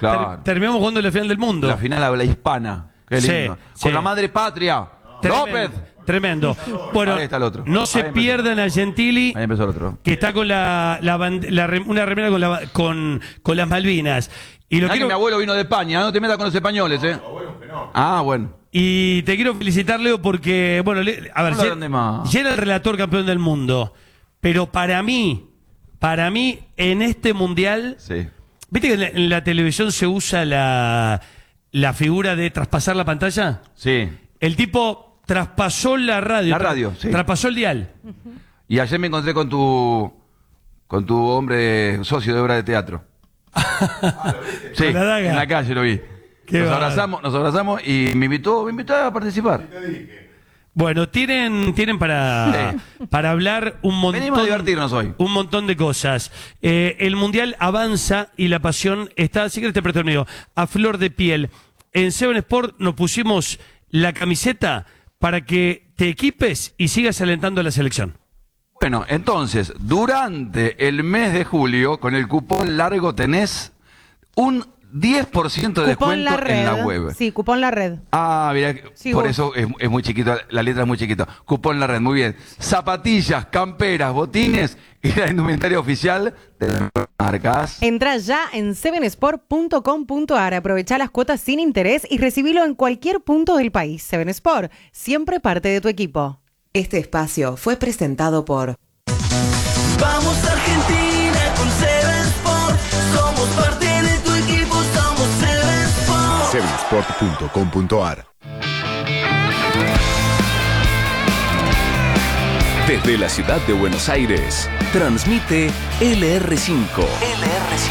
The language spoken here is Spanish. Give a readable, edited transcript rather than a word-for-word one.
Claro. terminamos jugando la final del mundo. La final habla hispana. Qué lindo. Sí, Con sí. la madre patria. López. Tremendo. Bueno, Ahí está el otro. no se Ahí empezó. pierdan a Gentili, Ahí empezó el otro. que está con una remera con las Malvinas. Y lo Mirá que quiero, mi abuelo vino de España, no te metas con los españoles, Ah, bueno. y te quiero felicitar, Leo, porque, bueno, a ver, No lo agrande más. ya era el relator campeón del mundo, pero para mí, en este mundial, Sí. ¿viste que en la televisión se usa la figura de traspasar la pantalla? Sí. El tipo traspasó la radio. La radio, sí. Traspasó el dial. Y ayer me encontré con tu hombre socio de obra de teatro. Sí, Con la daga. en la calle lo vi. Qué Nos bárbaro. abrazamos y me invitó a participar. Bueno, tienen para hablar un montón. Venimos a divertirnos hoy. Un montón de cosas. El mundial avanza y la pasión está, si querés te presto el mío, a flor de piel. En Seven Sport nos pusimos la camiseta para que te equipes y sigas alentando a la selección. Bueno, entonces, durante el mes de julio, con el cupón largo tenés un 10% de descuento La Red. en la web. Sí, cupón La Red. Ah, mira, Sí, por vos. eso es muy chiquito, la letra es muy chiquita. Cupón La Red, muy bien. Zapatillas, camperas, botines y la indumentaria oficial de las marcas. Entrá ya en sevensport.com.ar, aprovechá las cuotas sin interés y recibilo en cualquier punto del país. Seven Sport, siempre parte de tu equipo. Este espacio fue presentado por Vamos Argentina con Seven Sport. Somos parte de tu equipo, somos Seven Sport. Sevensport.com.ar. Desde la ciudad de Buenos Aires, transmite LR5.